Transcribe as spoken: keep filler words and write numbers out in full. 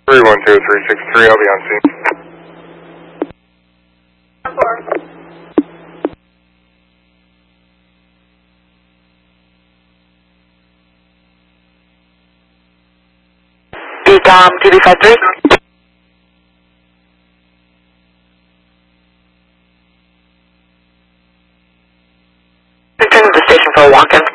three one two three six three, I'll be on scene. Decom two B five three. Return to the station for a walk-in.